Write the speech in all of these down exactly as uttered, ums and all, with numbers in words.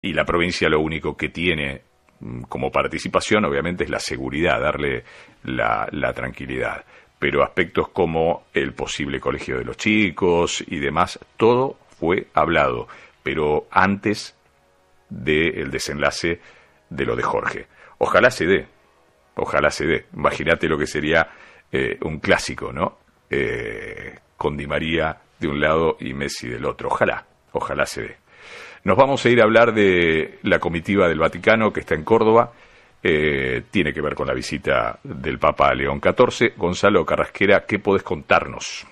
y la provincia lo único que tiene como participación, obviamente, es la seguridad, darle la, la tranquilidad. Pero aspectos como el posible colegio de los chicos y demás, todo fue hablado, pero antes del desenlace de lo de Jorge. Ojalá se dé, ojalá se dé. Imagínate lo que sería eh, un clásico, ¿no? Eh, con Di María de un lado y Messi del otro. Ojalá, ojalá se dé. Nos vamos a ir a hablar de la comitiva del Vaticano que está en Córdoba. Eh, tiene que ver con la visita del Papa León catorce. Gonzalo Carrasquera, ¿qué podés contarnos?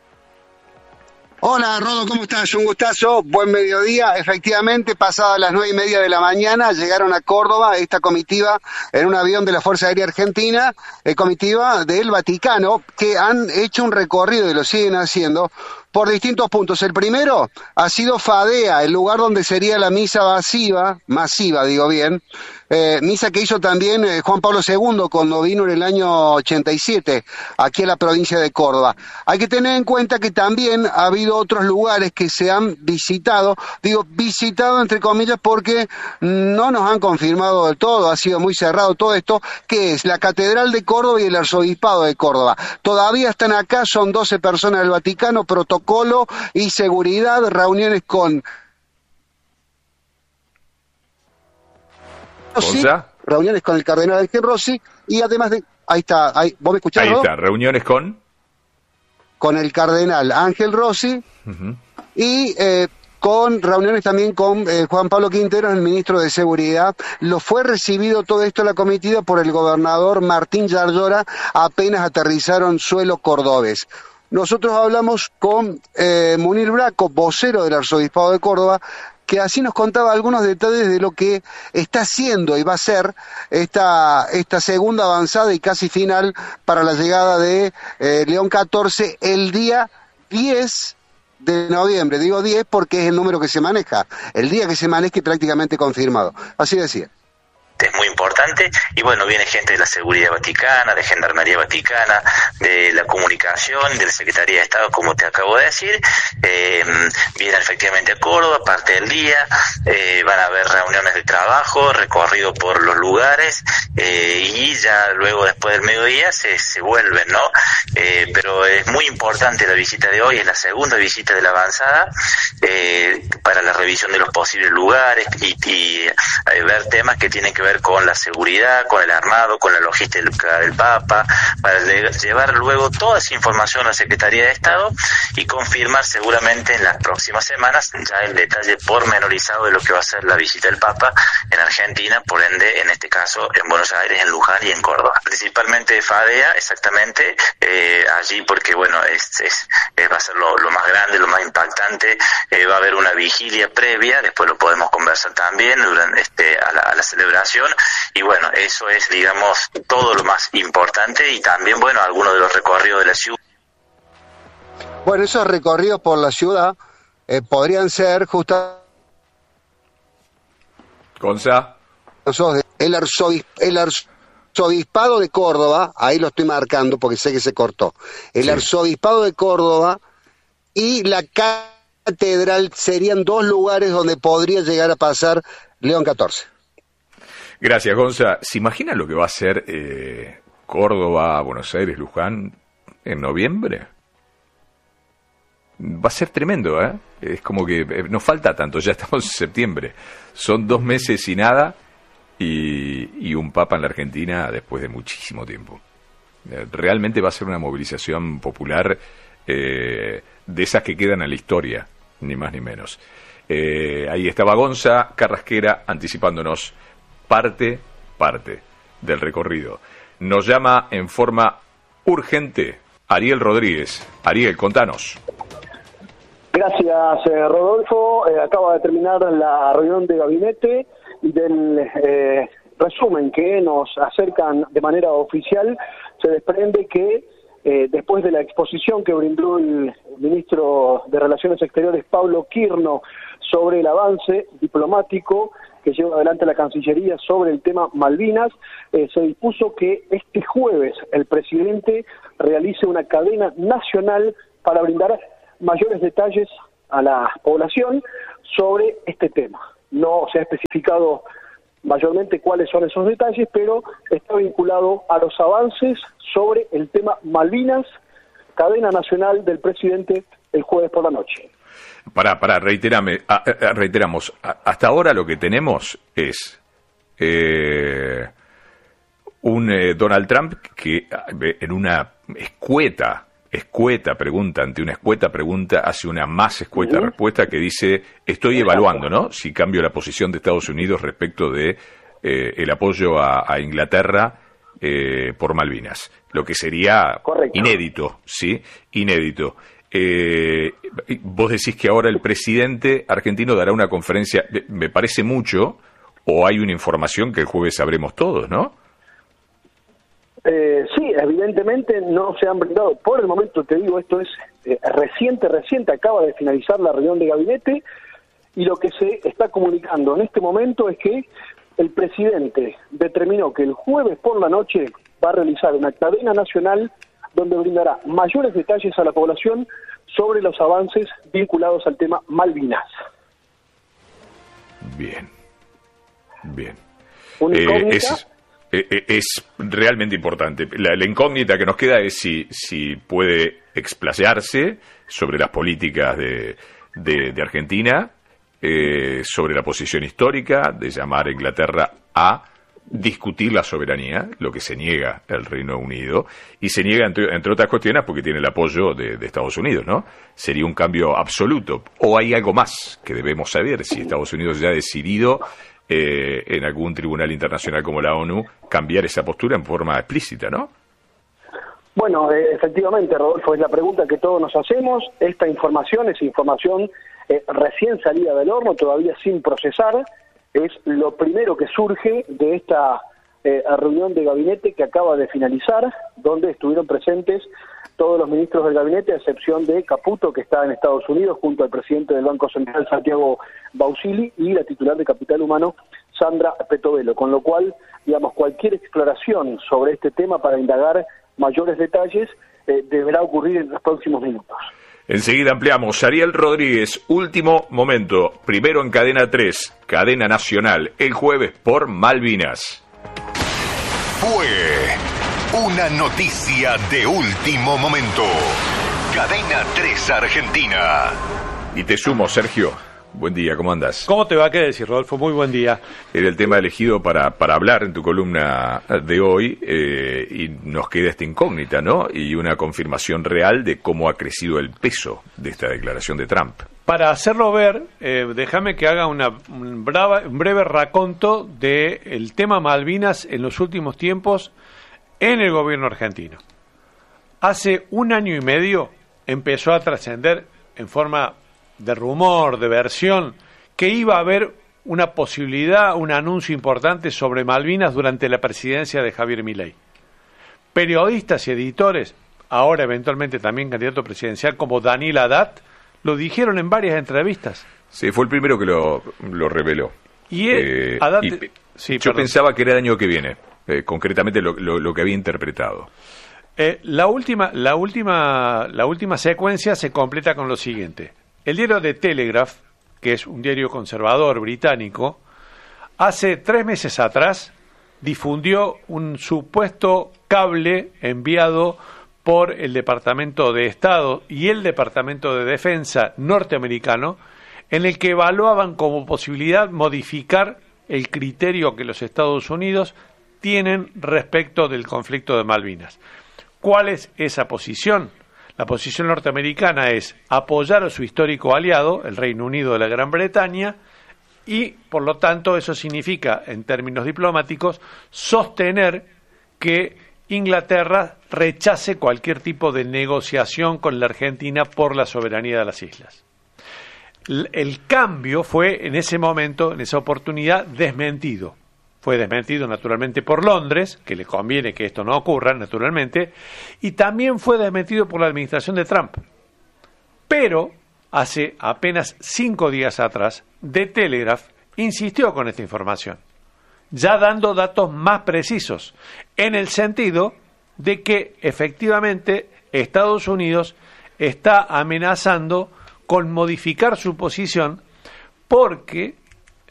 Hola, Rodo, ¿cómo estás? Un gustazo, buen mediodía. Efectivamente, pasadas las nueve y media de la mañana, llegaron a Córdoba esta comitiva en un avión de la Fuerza Aérea Argentina, eh, comitiva del Vaticano, que han hecho un recorrido y lo siguen haciendo por distintos puntos. El primero ha sido Fadea, el lugar donde sería la misa masiva, masiva, digo bien, eh, misa que hizo también eh, Juan Pablo segundo cuando vino en el año ochenta y siete, aquí a la provincia de Córdoba. Hay que tener en cuenta que también ha habido otros lugares que se han visitado, digo visitado entre comillas porque no nos han confirmado del todo, ha sido muy cerrado todo esto, que es la Catedral de Córdoba y el Arzobispado de Córdoba. Todavía están acá, son doce personas del Vaticano, protocolo y seguridad, reuniones con Rossi, reuniones con el cardenal Ángel Rossi y además de, ahí está, ahí, ¿vos me escuchás? Ahí ¿no? está, reuniones con con el cardenal Ángel Rossi uh-huh. y eh, con reuniones también con eh, Juan Pablo Quintero, el ministro de Seguridad. Lo fue recibido todo esto la comitiva por el gobernador Martín Yarlora apenas aterrizaron suelo cordobés. Nosotros hablamos con eh, Munir Braco, vocero del Arzobispado de Córdoba, que así nos contaba algunos detalles de lo que está haciendo y va a ser esta, esta segunda avanzada y casi final para la llegada de eh, León catorce el día diez de noviembre. Digo diez porque es el número que se maneja, el día que se maneje prácticamente confirmado. Así decía. Es muy importante y bueno, viene gente de la Seguridad Vaticana, de Gendarmería Vaticana, de la Comunicación, de la Secretaría de Estado, como te acabo de decir, eh, vienen efectivamente a Córdoba, parte del día, eh, van a haber reuniones de trabajo, recorrido por los lugares eh, y ya luego después del mediodía se, se vuelven, ¿no? Eh, pero es muy importante la visita de hoy, es la segunda visita de la avanzada eh, para la revisión de los posibles lugares y, y eh, ver temas que tienen que ver con la seguridad, con el armado, con la logística del Papa, para llevar luego toda esa información a la Secretaría de Estado y confirmar seguramente en las próximas semanas ya el detalle pormenorizado de lo que va a ser la visita del Papa en Argentina, por ende, en este caso, en Buenos Aires, en Luján y en Córdoba. Principalmente de Fadea, exactamente, eh, allí porque, bueno, es, es, es va a ser lo, lo más grande, lo más impactante, eh, va a haber una vigilia previa, después lo podemos conversar también durante este, a la, a la celebración. Y bueno, eso es, digamos, todo lo más importante y también, bueno, algunos de los recorridos de la ciudad. Bueno, esos recorridos por la ciudad eh, podrían ser justo... Gonza. El, arzobis... el arzobispado de Córdoba, ahí lo estoy marcando porque sé que se cortó. El sí. Arzobispado de Córdoba y la catedral serían dos lugares donde podría llegar a pasar León catorce. Gracias, Gonza. ¿Se imagina lo que va a ser eh, Córdoba, Buenos Aires, Luján en noviembre? Va a ser tremendo, ¿eh? Es como que eh, no falta tanto, ya estamos en septiembre. Son dos meses y nada y, y un papa en la Argentina después de muchísimo tiempo. Eh, realmente va a ser una movilización popular eh, de esas que quedan a la historia, ni más ni menos. Eh, ahí estaba Gonza Carrasquera anticipándonos parte, parte del recorrido. Nos llama en forma urgente Ariel Rodríguez. Ariel, contanos. Gracias, eh, Rodolfo. Eh, acaba de terminar la reunión de gabinete y del eh, resumen que nos acercan de manera oficial se desprende que eh, después de la exposición que brindó el ministro de Relaciones Exteriores, Pablo Quirno, sobre el avance diplomático que lleva adelante la Cancillería sobre el tema Malvinas, eh, se dispuso que este jueves el presidente realice una cadena nacional para brindar mayores detalles a la población sobre este tema. no se ha especificado mayormente cuáles son esos detalles, pero está vinculado a los avances sobre el tema Malvinas, cadena nacional del presidente el jueves por la noche. Para, para, reiterame, a, a, reiteramos, a, hasta ahora lo que tenemos es eh, un eh, Donald Trump que en una escueta, escueta pregunta, ante una escueta pregunta, hace una más escueta uh-huh. respuesta que dice, estoy evaluando, ¿no?, si cambio la posición de Estados Unidos respecto de eh, el apoyo a, a Inglaterra eh, por Malvinas, lo que sería Correcto. inédito, ¿sí? Inédito. Eh, vos decís que ahora el presidente argentino dará una conferencia, me parece mucho, o hay una información que el jueves sabremos todos, ¿no? Eh, sí, evidentemente no se han brindado, por el momento te digo, esto es eh, reciente, reciente, acaba de finalizar la reunión de gabinete, y lo que se está comunicando en este momento es que el presidente determinó que el jueves por la noche va a realizar una cadena nacional donde brindará mayores detalles a la población sobre los avances vinculados al tema Malvinas. Bien, bien. Una incógnita. Eh, es, eh, es realmente importante. La, la incógnita que nos queda es si, si puede explayarse sobre las políticas de, de, de Argentina, eh, sobre la posición histórica de llamar a Inglaterra a discutir la soberanía, lo que se niega el Reino Unido, y se niega, entre, entre otras cuestiones, porque tiene el apoyo de, de Estados Unidos, ¿no? Sería un cambio absoluto. ¿O hay algo más que debemos saber? Si Estados Unidos ya ha decidido, eh, en algún tribunal internacional como la ONU, cambiar esa postura en forma explícita, ¿no? Bueno, eh, efectivamente, Rodolfo, es la pregunta que todos nos hacemos. Esta información es información eh, recién salida del horno, todavía sin procesar. Es lo primero que surge de esta eh, reunión de gabinete que acaba de finalizar, donde estuvieron presentes todos los ministros del gabinete, a excepción de Caputo, que está en Estados Unidos, junto al presidente del Banco Central, Santiago Bausili, y la titular de Capital Humano, Sandra Petovelo, con lo cual, digamos, cualquier exploración sobre este tema para indagar mayores detalles eh, deberá ocurrir en los próximos minutos. Enseguida ampliamos. Ariel Rodríguez, último momento. Primero en Cadena tres, Cadena Nacional, el jueves por Malvinas. Fue una noticia de último momento. Cadena tres Argentina. Y te sumo, Sergio. Buen día, ¿cómo andás? ¿Cómo te va? ¿Qué decir, Rodolfo? Muy buen día. Era el tema elegido para, para hablar en tu columna de hoy, eh, y nos queda esta incógnita, ¿no? Y una confirmación real de cómo ha crecido el peso de esta declaración de Trump. Para hacerlo ver, eh, déjame que haga una, un, brava, un breve raconto del tema Malvinas en los últimos tiempos en el gobierno argentino. Hace un año y medio empezó a trascender en forma de rumor, de versión, que iba a haber una posibilidad, un anuncio importante sobre Malvinas durante la presidencia de Javier Milei. Periodistas y editores, ahora eventualmente también candidato presidencial como Daniel Haddad, lo dijeron en varias entrevistas. Sí, fue el primero que lo, lo reveló. Y, eh, Haddad, y sí, yo perdón. pensaba que era el año que viene, eh, concretamente lo, lo, lo que había interpretado. Eh, la última, la última, la última secuencia se completa con lo siguiente. El diario The Telegraph, que es un diario conservador británico, hace tres meses atrás difundió un supuesto cable enviado por el Departamento de Estado y el Departamento de Defensa norteamericano, en el que evaluaban como posibilidad modificar el criterio que los Estados Unidos tienen respecto del conflicto de Malvinas. ¿Cuál es esa posición? La posición norteamericana es apoyar a su histórico aliado, el Reino Unido de la Gran Bretaña, y, por lo tanto, eso significa, en términos diplomáticos, sostener que Inglaterra rechace cualquier tipo de negociación con la Argentina por la soberanía de las islas. El cambio fue, en ese momento, en esa oportunidad, desmentido. Fue desmentido naturalmente por Londres, que le conviene que esto no ocurra, naturalmente, y también fue desmentido por la administración de Trump. Pero, hace apenas cinco días atrás, The Telegraph insistió con esta información, ya dando datos más precisos, en el sentido de que, efectivamente, Estados Unidos está amenazando con modificar su posición porque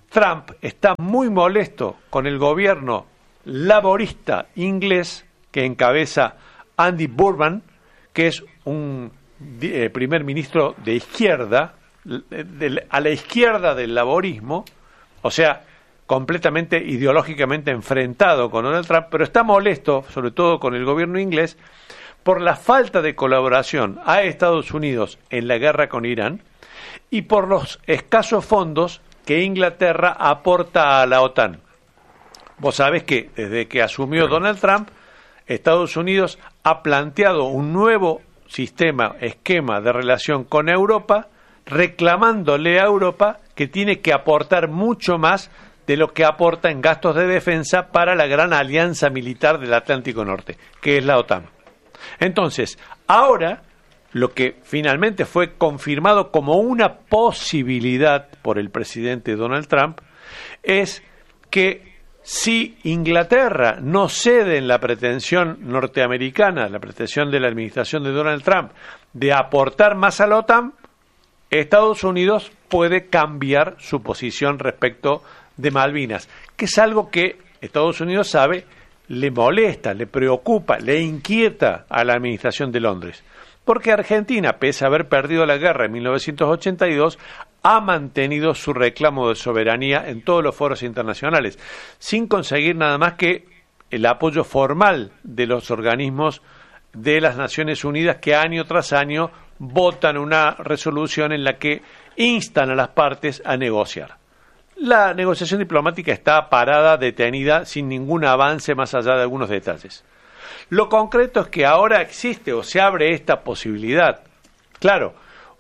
Trump está muy molesto con el gobierno laborista inglés que encabeza Andy Burnham, que es un eh, primer ministro de izquierda, de, de, a la izquierda del laborismo, o sea, completamente ideológicamente enfrentado con Donald Trump, pero está molesto, sobre todo con el gobierno inglés, por la falta de colaboración a Estados Unidos en la guerra con Irán y por los escasos fondos que Inglaterra aporta a la OTAN. Vos sabés que desde que asumió Donald Trump, Estados Unidos ha planteado un nuevo sistema, esquema de relación con Europa, reclamándole a Europa que tiene que aportar mucho más de lo que aporta en gastos de defensa para la gran alianza militar del Atlántico Norte, que es la OTAN. Entonces, ahora, lo que finalmente fue confirmado como una posibilidad por el presidente Donald Trump, es que si Inglaterra no cede en la pretensión norteamericana, la pretensión de la administración de Donald Trump, de aportar más a la OTAN, Estados Unidos puede cambiar su posición respecto de Malvinas, que es algo que Estados Unidos sabe, le molesta, le preocupa, le inquieta a la administración de Londres. Porque Argentina, pese a haber perdido la guerra en mil novecientos ochenta y dos, ha mantenido su reclamo de soberanía en todos los foros internacionales, sin conseguir nada más que el apoyo formal de los organismos de las Naciones Unidas que año tras año votan una resolución en la que instan a las partes a negociar. La negociación diplomática está parada, detenida, sin ningún avance más allá de algunos detalles. Lo concreto es que ahora existe o se abre esta posibilidad. Claro,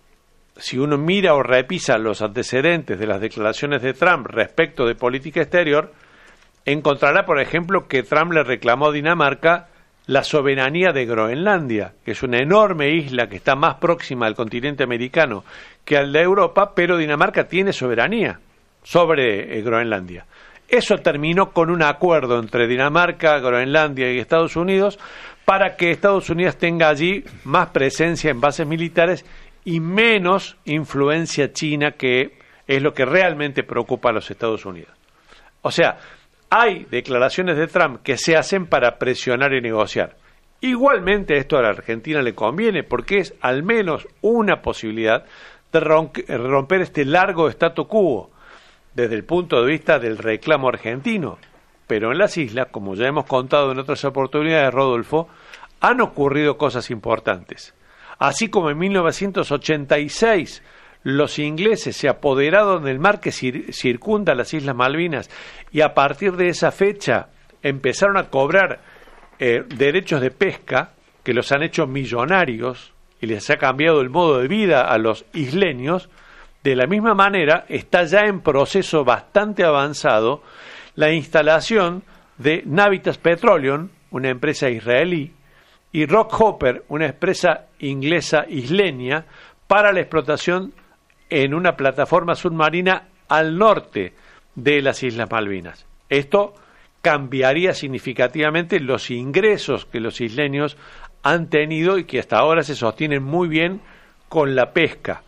si uno mira o repisa los antecedentes de las declaraciones de Trump respecto de política exterior, encontrará, por ejemplo, que Trump le reclamó a Dinamarca la soberanía de Groenlandia, que es una enorme isla que está más próxima al continente americano que al de Europa, pero Dinamarca tiene soberanía sobre eh, Groenlandia. Eso terminó con un acuerdo entre Dinamarca, Groenlandia y Estados Unidos para que Estados Unidos tenga allí más presencia en bases militares y menos influencia china, que es lo que realmente preocupa a los Estados Unidos. O sea, hay declaraciones de Trump que se hacen para presionar y negociar. Igualmente esto a la Argentina le conviene porque es al menos una posibilidad de romper este largo statu quo desde el punto de vista del reclamo argentino. Pero en las islas, como ya hemos contado en otras oportunidades, Rodolfo, han ocurrido cosas importantes. Así como en mil novecientos ochenta y seis los ingleses se apoderaron del mar que cir- circunda las Islas Malvinas y a partir de esa fecha empezaron a cobrar eh, derechos de pesca que los han hecho millonarios y les ha cambiado el modo de vida a los isleños, de la misma manera está ya en proceso bastante avanzado la instalación de Navitas Petroleum, una empresa israelí, y Rockhopper, una empresa inglesa isleña, para la explotación en una plataforma submarina al norte de las Islas Malvinas. Esto cambiaría significativamente los ingresos que los isleños han tenido y que hasta ahora se sostienen muy bien con la pesca.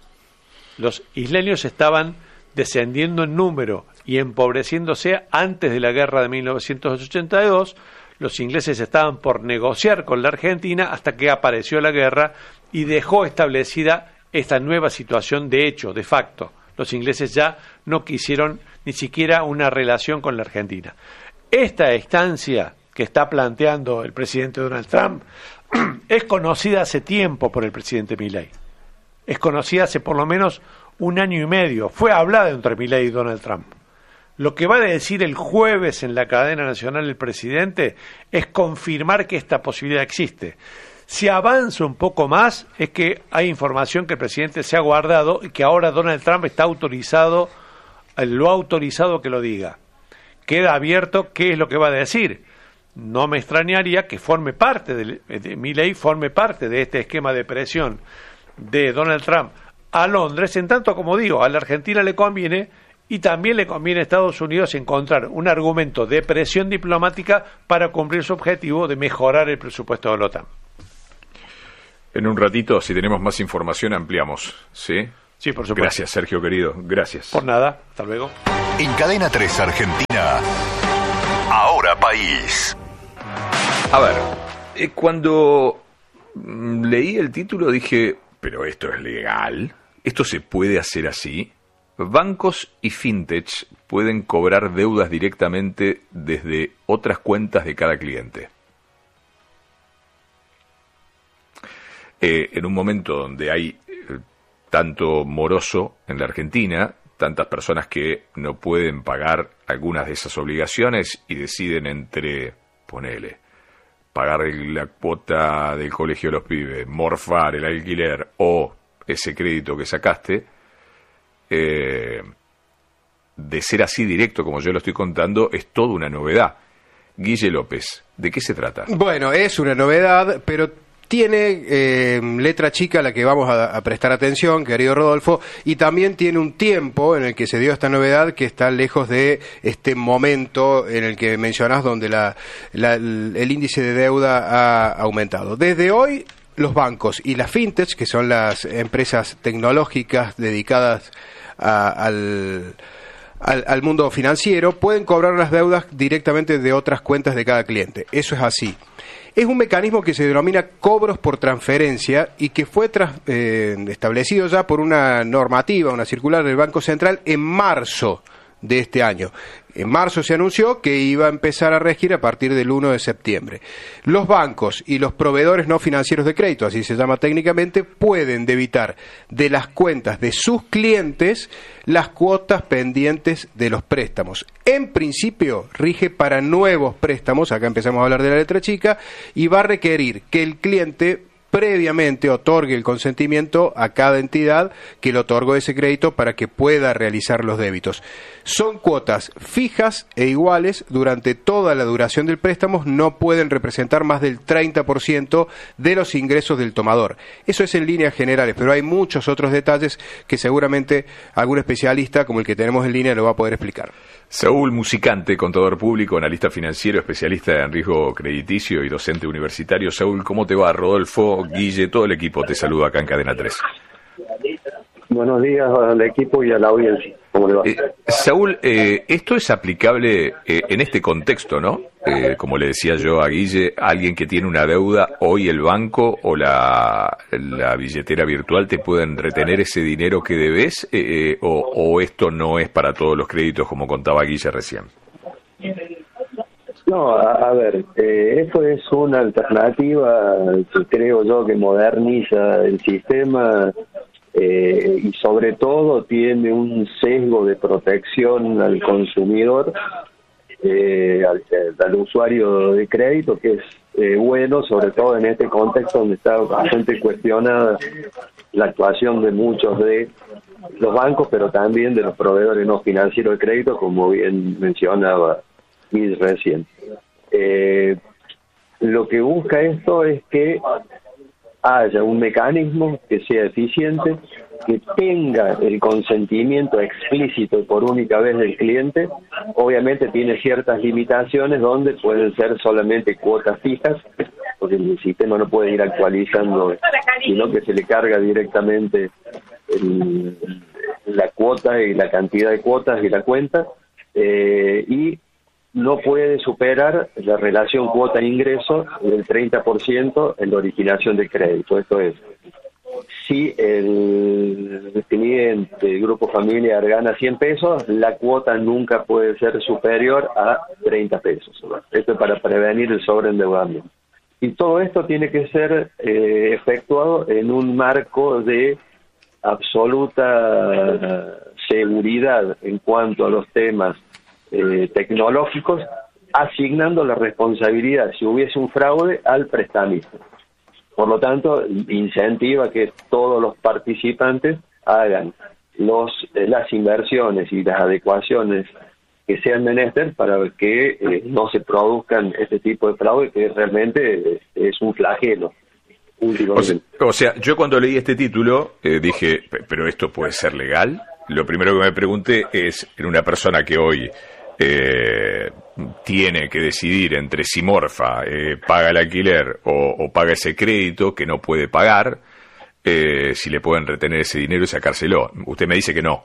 Los isleños estaban descendiendo en número y empobreciéndose antes de la guerra de mil novecientos ochenta y dos. Los ingleses estaban por negociar con la Argentina hasta que apareció la guerra y dejó establecida esta nueva situación de hecho, de facto. Los ingleses ya no quisieron ni siquiera una relación con la Argentina. Esta instancia que está planteando el presidente Donald Trump es conocida hace tiempo por el presidente Milei. Es conocida hace por lo menos un año y medio. Fue hablada entre Milei y Donald Trump. Lo que va a decir el jueves en la cadena nacional el presidente es confirmar que esta posibilidad existe. Si avanza un poco más, es que hay información que el presidente se ha guardado y que ahora Donald Trump está autorizado, lo ha autorizado que lo diga. Queda abierto qué es lo que va a decir. No me extrañaría que forme parte de, de Milei, forme parte de este esquema de presión de Donald Trump a Londres, en tanto, como digo, a la Argentina le conviene y también le conviene a Estados Unidos encontrar un argumento de presión diplomática para cumplir su objetivo de mejorar el presupuesto de la OTAN. En un ratito, si tenemos más información, ampliamos, ¿sí? Sí, por supuesto. Gracias, Sergio, querido. Gracias. Por nada. Hasta luego. En Cadena tres Argentina, Ahora País. A ver, eh, cuando mm, leí el título dije, ¿pero esto es legal? ¿Esto se puede hacer así? Bancos y fintech pueden cobrar deudas directamente desde otras cuentas de cada cliente. Eh, en un momento donde hay eh, tanto moroso en la Argentina, tantas personas que no pueden pagar algunas de esas obligaciones y deciden entre, ponele, pagar el, la cuota del colegio de los pibes, morfar el alquiler o ese crédito que sacaste, eh, de ser así directo como yo lo estoy contando, es toda una novedad. Guille López, ¿de qué se trata? Bueno, es una novedad, pero tiene eh, letra chica a la que vamos a, a prestar atención, querido Rodolfo, y también tiene un tiempo en el que se dio esta novedad que está lejos de este momento en el que mencionás donde la, la, el índice de deuda ha aumentado. Desde hoy, los bancos y las fintechs, que son las empresas tecnológicas dedicadas a, al... Al, al mundo financiero, pueden cobrar las deudas directamente de otras cuentas de cada cliente. Eso es así. Es un mecanismo que se denomina cobros por transferencia y que fue tras, eh, establecido ya por una normativa, una circular del Banco Central en marzo de este año. En marzo se anunció que iba a empezar a regir a partir del primero de septiembre. Los bancos y los proveedores no financieros de crédito, así se llama técnicamente, pueden debitar de las cuentas de sus clientes las cuotas pendientes de los préstamos. En principio, rige para nuevos préstamos, acá empezamos a hablar de la letra chica, y va a requerir que el cliente previamente otorgue el consentimiento a cada entidad que le otorgó ese crédito para que pueda realizar los débitos. Son cuotas fijas e iguales durante toda la duración del préstamo, no pueden representar más del treinta por ciento de los ingresos del tomador. Eso es en líneas generales, pero hay muchos otros detalles que seguramente algún especialista como el que tenemos en línea lo va a poder explicar. Saúl Musicante, contador público, analista financiero, especialista en riesgo crediticio y docente universitario. Saúl, ¿cómo te va? Rodolfo, Guille, todo el equipo te saluda acá en Cadena tres. Buenos días al equipo y a la audiencia. ¿Cómo le va? Eh, Saúl, eh, esto es aplicable eh, en este contexto, ¿no? Eh, como le decía yo a Guille, alguien que tiene una deuda, hoy el banco o la, la billetera virtual te pueden retener ese dinero que debes, eh, eh, o, o esto no es para todos los créditos, como contaba Guille recién. No, a, a ver, eh, esto es una alternativa que creo yo que moderniza el sistema. Eh, y sobre todo tiene un sesgo de protección al consumidor, eh, al, al usuario de crédito, que es eh, bueno, sobre todo en este contexto donde está bastante cuestionada la actuación de muchos de los bancos, pero también de los proveedores no financieros de crédito, como bien mencionaba Luis recién. Eh, lo que busca esto es que haya un mecanismo que sea eficiente, que tenga el consentimiento explícito por única vez del cliente. Obviamente tiene ciertas limitaciones donde pueden ser solamente cuotas fijas, porque el sistema no puede ir actualizando, sino que se le carga directamente el, la cuota y la cantidad de cuotas y la cuenta, eh, y no puede superar la relación cuota-ingreso del treinta por ciento en la originación del crédito. Esto es, si el cliente, el grupo familiar, gana cien pesos, la cuota nunca puede ser superior a treinta pesos. Esto es para prevenir el sobreendeudamiento. Y todo esto tiene que ser eh, efectuado en un marco de absoluta seguridad en cuanto a los temas Eh, tecnológicos, asignando la responsabilidad, si hubiese un fraude, al prestamista. Por lo tanto, incentiva que todos los participantes hagan los eh, las inversiones y las adecuaciones que sean menester para que eh, no se produzcan este tipo de fraude, que realmente eh, es un flagelo. O sea, o sea, yo cuando leí este título eh, dije, ¿pero esto puede ser legal? Lo primero que me pregunté es, en una persona que hoy Eh, tiene que decidir entre si morfa, eh, paga el alquiler o, o paga ese crédito que no puede pagar, eh, si le pueden retener ese dinero y sacárselo. Usted me dice que no.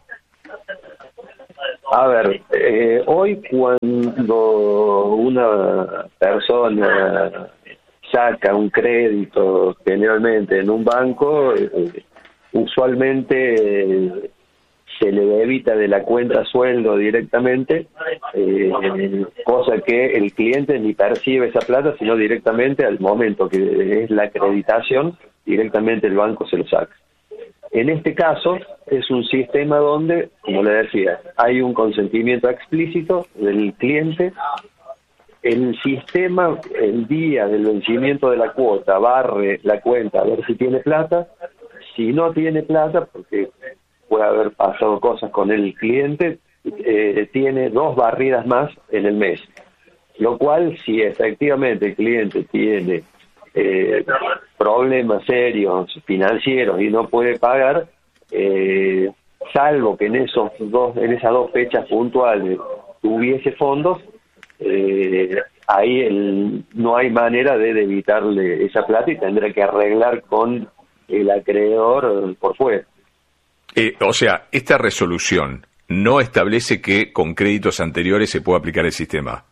A ver, eh, hoy cuando una persona saca un crédito generalmente en un banco, eh, usualmente eh, se le debita de la cuenta sueldo directamente, eh, cosa que el cliente ni percibe esa plata, sino directamente al momento que es la acreditación, directamente el banco se lo saca. En este caso es un sistema donde, como le decía, hay un consentimiento explícito del cliente. El sistema, el día del vencimiento de la cuota, barre la cuenta a ver si tiene plata. Si no tiene plata, porque puede haber pasado cosas con el cliente, eh, tiene dos barridas más en el mes. Lo cual, si efectivamente el cliente tiene Eh, problemas serios financieros y no puede pagar, eh, salvo que en esos dos en esas dos fechas puntuales tuviese fondos, eh, ahí el, no hay manera de debitarle esa plata y tendrá que arreglar con el acreedor por fuera. Eh, o sea, esta resolución no establece que con créditos anteriores se pueda aplicar el sistema.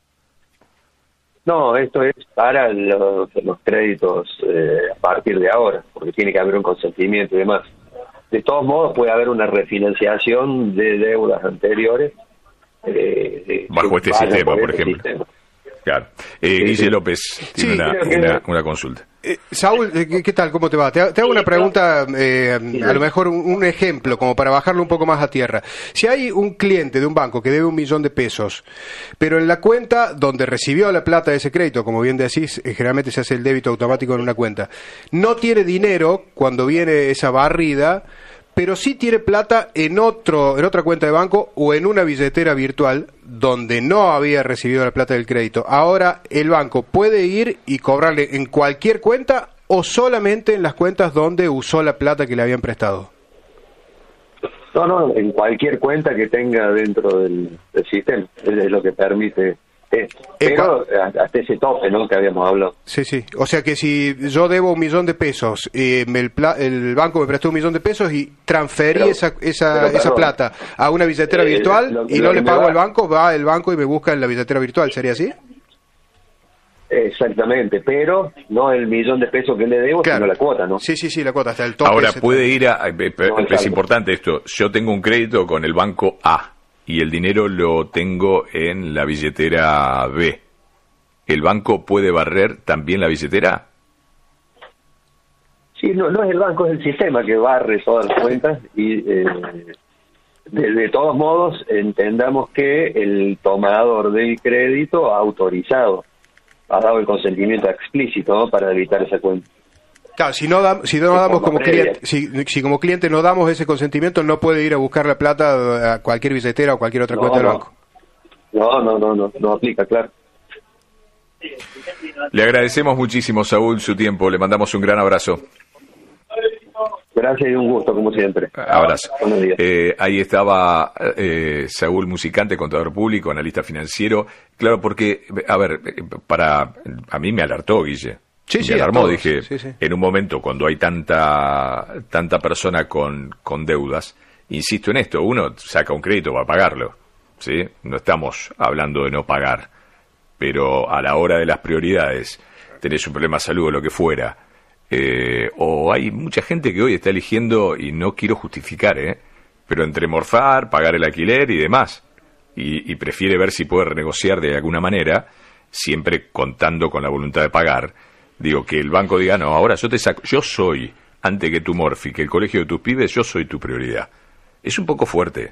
No, esto es para los, los créditos eh, a partir de ahora, porque tiene que haber un consentimiento y demás. De todos modos, puede haber una refinanciación de deudas anteriores. Eh, Bajo este sistema, por, por este ejemplo. Sistema. Claro. Eh, sí, Guille sí. López tiene Sí, una, que... una, una consulta. Eh, Saúl, ¿qué, ¿qué tal? ¿Cómo te va? Te, te hago una pregunta, eh, a lo mejor un, un ejemplo, como para bajarlo un poco más a tierra. Si hay un cliente de un banco que debe un millón de pesos, pero en la cuenta donde recibió la plata de ese crédito, como bien decís, eh, generalmente se hace el débito automático en una cuenta, no tiene dinero cuando viene esa barrida, pero sí tiene plata en otro, en otra cuenta de banco o en una billetera virtual donde no había recibido la plata del crédito. Ahora, ¿el banco puede ir y cobrarle en cualquier cuenta o solamente en las cuentas donde usó la plata que le habían prestado? No, no, en cualquier cuenta que tenga dentro del, del sistema, es lo que permite esto. Pero hasta ese tope, ¿no?, que habíamos hablado. Sí, sí. O sea que si yo debo un millón de pesos, eh, me el, pla- el banco me prestó un millón de pesos y transferí pero, esa esa, pero, esa plata a una billetera eh, virtual lo, y lo no le pago va... al banco, va el banco y me busca en la billetera virtual, ¿sería así? Exactamente, pero no el millón de pesos que le debo, claro, sino la cuota, ¿no? Sí, sí, sí, la cuota, hasta el tope. Ahora, ese puede tope. ir a... No, es importante esto. Yo tengo un crédito con el banco A y el dinero lo tengo en la billetera B. ¿El banco puede barrer también la billetera? Sí, no, no es el banco, es el sistema que barre todas las cuentas y eh, de, de todos modos entendamos que el tomador del crédito ha autorizado, ha dado el consentimiento explícito, ¿no?, para evitar esa cuenta. Claro, si no, da, si no damos como cliente, si, si como cliente no damos ese consentimiento, no puede ir a buscar la plata a cualquier billetera o cualquier otra no, cuenta del no. banco. No, no, no, no, no aplica, claro. Le agradecemos muchísimo, Saúl, su tiempo. Le mandamos un gran abrazo. Gracias y un gusto, como siempre. Abrazo. Buenos días. Eh, ahí estaba eh, Saúl Musicante, contador público, analista financiero. Claro, porque, a ver, para a mí me alertó, Guille. Sí, me sí, alarmó, todos. dije, Sí, sí. en un momento cuando hay tanta tanta persona con, con deudas, insisto en esto, uno saca un crédito para pagarlo, ¿sí? No estamos hablando de no pagar, pero a la hora de las prioridades, tenés un problema de salud o lo que fuera, eh, o hay mucha gente que hoy está eligiendo, y no quiero justificar, ¿eh?, pero entre morfar, pagar el alquiler y demás, y, y prefiere ver si puede renegociar de alguna manera, siempre contando con la voluntad de pagar. Digo, que el banco diga, no, ahora yo te saco, yo soy, antes que tu morfi, que el colegio de tus pibes, yo soy tu prioridad. Es un poco fuerte.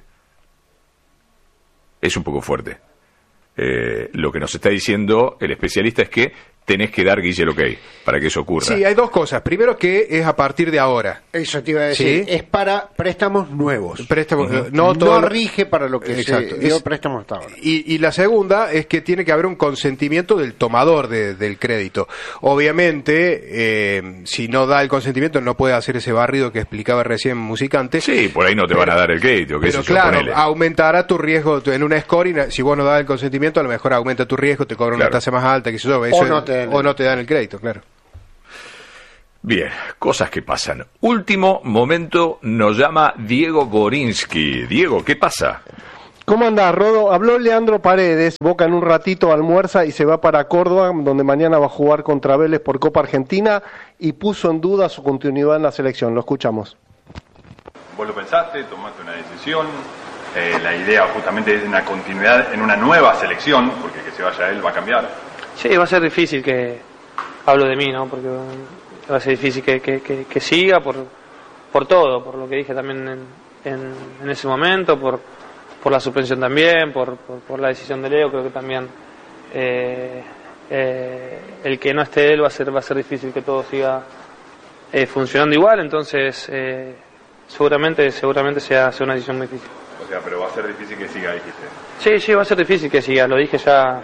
Es un poco fuerte. Eh, lo que nos está diciendo el especialista es que tenés que dar, Guille, el ok para que eso ocurra. Sí, hay dos cosas. Primero, que es a partir de ahora. Eso te iba a decir. ¿Sí? Es para préstamos nuevos. Préstamos, Uh-huh. no, No, todo lo- rige para lo que Exacto. se dio Es- préstamos hasta ahora. Y, y la segunda es que tiene que haber un consentimiento del tomador de- del crédito. Obviamente, eh, si no da el consentimiento, no puede hacer ese barrido que explicaba recién Musicante. Sí, por ahí no te van a dar el crédito, que Pero eso claro, ponele. aumentará tu riesgo en una scoring. Si vos no das el consentimiento, a lo mejor aumenta tu riesgo, te cobran Claro. una tasa más alta, que yo. Eso, O no te dan el- o no te dan el crédito, claro. Bien, cosas que pasan. Último momento nos llama Diego Borinsky. Diego, ¿qué pasa? ¿Cómo andás, Rodo? Habló Leandro Paredes, Boca en un ratito almuerza y se va para Córdoba, donde mañana va a jugar contra Vélez por Copa Argentina, y puso en duda su continuidad en la selección. Lo escuchamos. Vos lo pensaste, tomaste una decisión, eh, la idea justamente es una continuidad en una nueva selección, porque que se vaya él va a cambiar. Sí, va a ser difícil que, hablo de mí, ¿no? Porque va a ser difícil que, que, que, que siga por, por todo, por lo que dije también en, en, en ese momento, por, por la suspensión también, por, por, por la decisión de Leo. Creo que también eh, eh, el que no esté él va a ser, va a ser difícil que todo siga eh, funcionando igual, entonces eh, seguramente seguramente sea, sea una decisión muy difícil. O sea, pero va a ser difícil que siga, dijiste. Sí, sí, va a ser difícil que siga, lo dije ya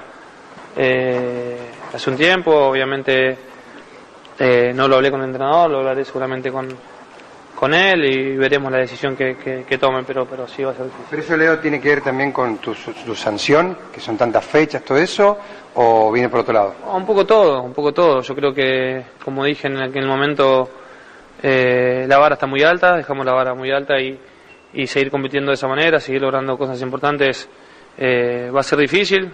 eh, hace un tiempo, obviamente eh, no lo hablé con el entrenador, lo hablaré seguramente con, con él y veremos la decisión que, que, que tomen, pero, pero sí va a ser difícil. ¿Pero eso, Leo, tiene que ver también con tu, tu sanción, que son tantas fechas, todo eso, o viene por otro lado? Un poco todo, un poco todo. Yo creo que, como dije en aquel momento, eh, la vara está muy alta, dejamos la vara muy alta y, y seguir compitiendo de esa manera, seguir logrando cosas importantes, eh, va a ser difícil.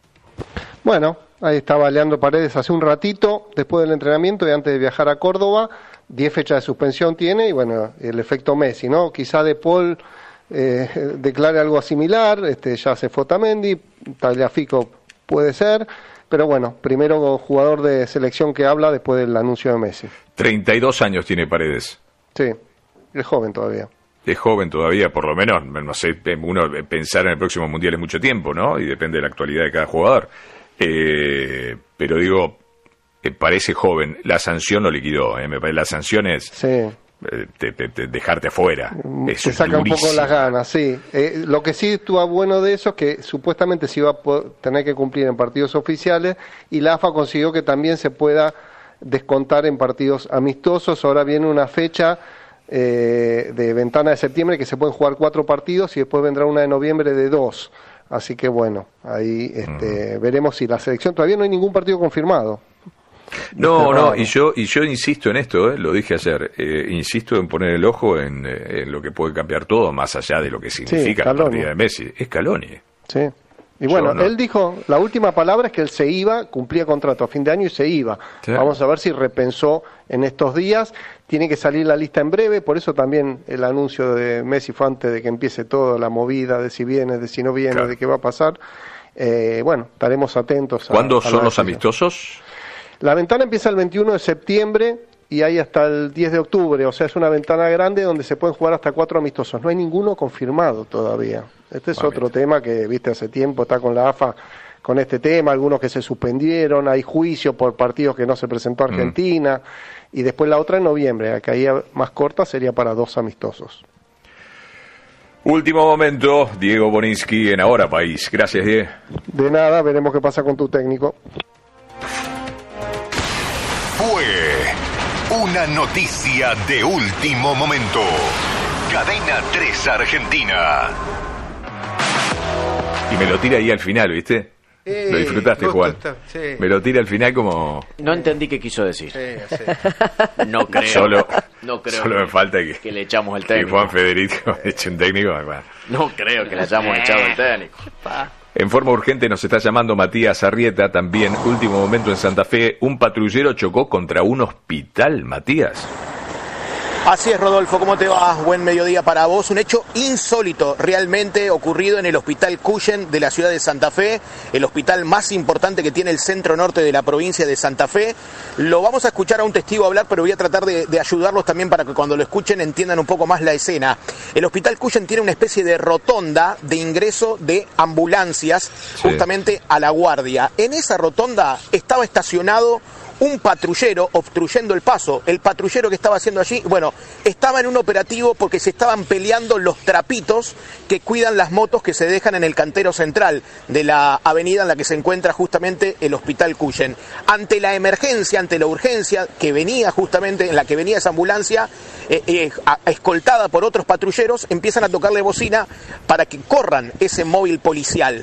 Bueno, ahí estaba Leandro Paredes hace un ratito, después del entrenamiento y antes de viajar a Córdoba. diez fechas de suspensión tiene y bueno, el efecto Messi, ¿no? Quizá De Paul eh, declare algo similar, este, ya se fue Otamendi, Tagliafico puede ser, pero bueno, primero jugador de selección que habla después del anuncio de Messi. treinta y dos años tiene Paredes. Sí, es joven todavía. Es joven todavía, por lo menos, no sé, uno pensar en el próximo Mundial es mucho tiempo, ¿no? Y depende de la actualidad de cada jugador. Eh, pero digo, eh, parece joven, la sanción lo liquidó, ¿eh? Me parece, la sanción es sí. eh, te, te, te, dejarte afuera. Es te saca durísimo. Un poco las ganas, sí. Eh, lo que sí estuvo bueno de eso es que supuestamente se iba a poder, tener que cumplir en partidos oficiales y la A F A consiguió que también se pueda descontar en partidos amistosos. Ahora viene una fecha eh, de ventana de septiembre que se pueden jugar cuatro partidos y después vendrá una de noviembre de dos. Así que bueno, ahí este, uh-huh. veremos si la selección, todavía no hay ningún partido confirmado. No, no, y yo y yo insisto en esto, eh, lo dije ayer, eh, insisto en poner el ojo en, en lo que puede cambiar todo, más allá de lo que significa sí, la partida de Messi. Es Scaloni. Sí. Y bueno, no. él dijo, la última palabra es que él se iba, cumplía contrato a fin de año y se iba. Sí. Vamos a ver si repensó en estos días. Tiene que salir la lista en breve, por eso también el anuncio de Messi fue antes de que empiece toda la movida de si viene, de si no viene, claro. de qué va a pasar. Eh, bueno, estaremos atentos. A, ¿Cuándo a son los amistosos? La ventana empieza el veintiuno de septiembre y hay hasta el diez de octubre, o sea, es una ventana grande donde se pueden jugar hasta cuatro amistosos. No hay ninguno confirmado todavía. Este es Mamita. Otro tema que, viste, hace tiempo está con la A F A con este tema, algunos que se suspendieron, hay juicio por partidos que no se presentó Argentina, mm. y después la otra en noviembre, la caída más corta sería para dos amistosos. Último momento, Diego Borinsky en Ahora País. Gracias, Diego. De nada, veremos qué pasa con tu técnico. Fue una noticia de último momento. Cadena tres Argentina. Y me lo tira ahí al final, ¿viste? Eh, lo disfrutaste, Juan. Está, sí. Me lo tira al final como... No entendí qué quiso decir. Sí, sí. No creo. Solo, no creo solo que, me falta que, que le echamos el técnico. Que Juan Federico eche un técnico. Bueno. No creo que le hayamos echado el técnico. En forma urgente nos está llamando Matías Arrieta también. Último momento en Santa Fe. Un patrullero chocó contra un hospital, Matías. Así es, Rodolfo, ¿cómo te va? Buen mediodía para vos. Un hecho insólito realmente ocurrido en el Hospital Cuyen de la ciudad de Santa Fe, el hospital más importante que tiene el centro norte de la provincia de Santa Fe. Lo vamos a escuchar a un testigo hablar, pero voy a tratar de, de ayudarlos también para que cuando lo escuchen entiendan un poco más la escena. El Hospital Cuyen tiene una especie de rotonda de ingreso de ambulancias, sí. justamente a La Guardia. En esa rotonda estaba estacionado un patrullero obstruyendo el paso. El patrullero que estaba haciendo allí, bueno, estaba en un operativo porque se estaban peleando los trapitos que cuidan las motos que se dejan en el cantero central de la avenida en la que se encuentra justamente el Hospital Cuyen. Ante la emergencia, ante la urgencia que venía justamente, en la que venía esa ambulancia, eh, eh, a, escoltada por otros patrulleros, empiezan a tocarle bocina para que corran ese móvil policial.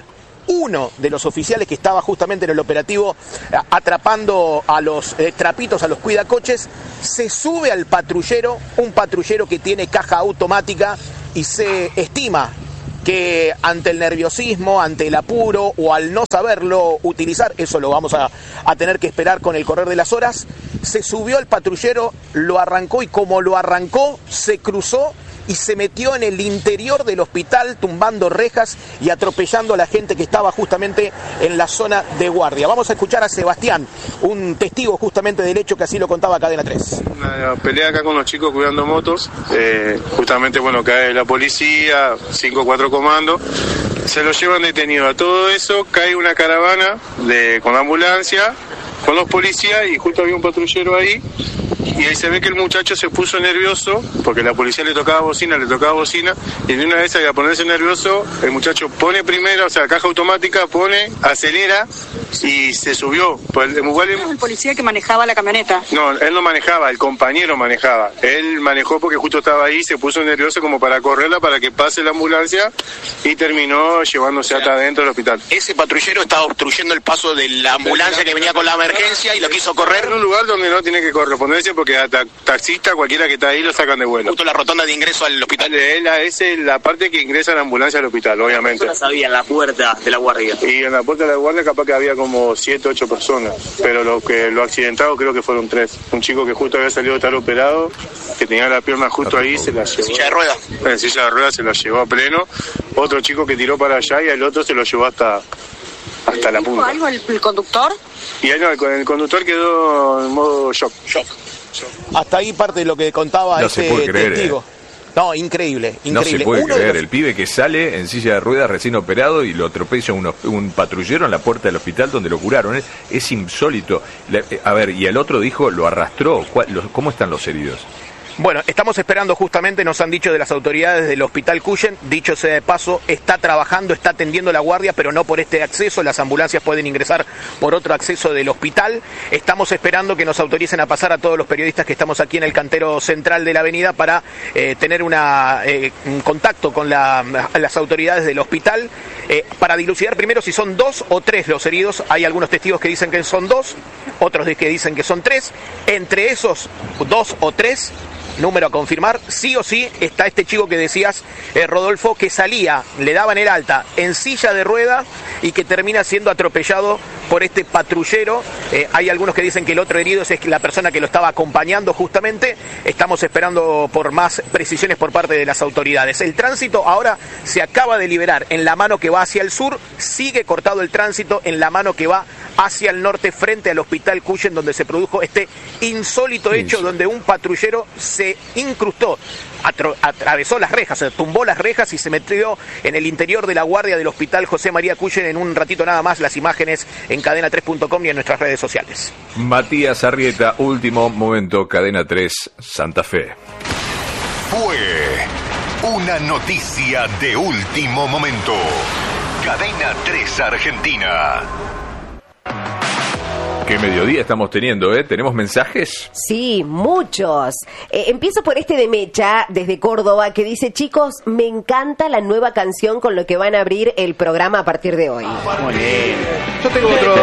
uno de los oficiales que estaba justamente en el operativo eh, atrapando a los eh, trapitos, a los cuidacoches, se sube al patrullero, un patrullero que tiene caja automática, y se estima que ante el nerviosismo, ante el apuro o al no saberlo utilizar, eso lo vamos a, a tener que esperar con el correr de las horas, se subió al patrullero, lo arrancó y como lo arrancó, se cruzó y se metió en el interior del hospital tumbando rejas y atropellando a la gente que estaba justamente en la zona de guardia. Vamos a escuchar a Sebastián, un testigo justamente del hecho que así lo contaba Cadena tres. Una pelea acá con los chicos cuidando motos, eh, justamente bueno, cae la policía, cinco o cuatro comandos, se lo llevan detenido. A todo eso cae una caravana de, con ambulancia, con los policías, y justo había un patrullero ahí. Y ahí se ve que el muchacho se puso nervioso, porque la policía le tocaba bocina, le tocaba bocina, y de una vez al ponerse nervioso, el muchacho pone primero, o sea, caja automática, pone, acelera, y se subió. Pues, igual ¿Es el policía que manejaba la camioneta? No, él no manejaba, el compañero manejaba. Él manejó porque justo estaba ahí, se puso nervioso como para correrla, para que pase la ambulancia, y terminó llevándose o sea, hasta adentro del hospital. Ese patrullero estaba obstruyendo el paso de la ambulancia que venía con la emergencia y lo quiso correr. En un lugar donde no tiene que corresponderse, porque a ta taxista, cualquiera que está ahí, lo sacan de vuelo. Justo la rotonda de ingreso al hospital. Esa es la parte que ingresa la ambulancia al hospital, obviamente. ¿Qué sabía en la puerta de la guardia? Y en la puerta de la guardia capaz que había como siete, ocho personas, pero lo que lo accidentado creo que fueron tres. Un chico que justo había salido de estar operado, que tenía la pierna justo ahí, se la llevó. ¿En silla de ruedas? En silla de ruedas se la llevó a pleno. Otro chico que tiró para allá y el otro se lo llevó hasta, hasta la punta. ¿Algo el, el conductor? Y ahí no, el, el conductor quedó en modo shock. Shock. Hasta ahí parte de lo que contaba no este se puede creer, testigo. Eh. No, increíble, increíble. No se puede Uno creer, los... el pibe que sale en silla de ruedas recién operado y lo atropella un, un patrullero en la puerta del hospital donde lo curaron. Es, es insólito. La, a ver, y el otro dijo, lo arrastró. ¿Cuál, los, ¿Cómo están los heridos? Bueno, estamos esperando justamente, nos han dicho de las autoridades del Hospital Cuyen, dicho sea de paso, está trabajando, está atendiendo la guardia, pero no por este acceso, las ambulancias pueden ingresar por otro acceso del hospital. Estamos esperando que nos autoricen a pasar a todos los periodistas que estamos aquí en el cantero central de la avenida para eh, tener una, eh, un contacto con la, las autoridades del hospital, eh, para dilucidar primero si son dos o tres los heridos. Hay algunos testigos que dicen que son dos, otros que dicen que son tres. Entre esos dos o tres, número a confirmar, sí o sí está este chico que decías, eh, Rodolfo, que salía, le daban el alta en silla de rueda y que termina siendo atropellado por este patrullero. Eh, hay algunos que dicen que el otro herido es la persona que lo estaba acompañando justamente. Estamos esperando por más precisiones por parte de las autoridades. El tránsito ahora se acaba de liberar en la mano que va hacia el sur, sigue cortado el tránsito en la mano que va hacia el norte frente al Hospital Cuyen, donde se produjo este insólito hecho, donde un patrullero se incrustó, atravesó las rejas, se tumbó las rejas y se metió en el interior de la guardia del Hospital José María Cuyen. En un ratito nada más las imágenes en cadena tres punto com y en nuestras redes sociales. Matías Arrieta, último momento, Cadena tres, Santa Fe. Fue una noticia de último momento. Cadena tres Argentina. Qué mediodía estamos teniendo, ¿eh? ¿Tenemos mensajes? Sí, muchos. Eh, empiezo por este de Mecha, desde Córdoba, que dice, chicos, me encanta la nueva canción con lo que van a abrir el programa a partir de hoy. Muy bien. Yo tengo otro.